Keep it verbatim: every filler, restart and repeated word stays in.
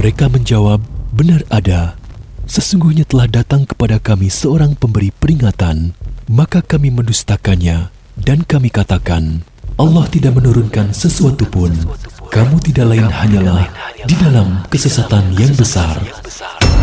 Mereka menjawab, benar ada. Sesungguhnya telah datang kepada kami seorang pemberi peringatan, maka kami mendustakannya dan kami katakan, Allah tidak menurunkan sesuatu pun. Kamu tidak lain hanyalah di dalam kesesatan yang besar.